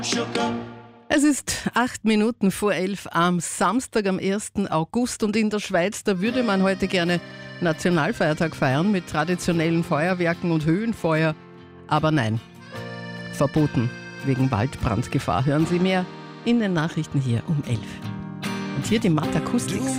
Es ist 8 Minuten vor 11 am Samstag, am 1. August, und in der Schweiz, da würde man heute gerne Nationalfeiertag feiern mit traditionellen Feuerwerken und Höhenfeuer. Aber nein, verboten wegen Waldbrandgefahr. Hören Sie mehr in den Nachrichten hier um 11. Und hier die Matt Acoustics.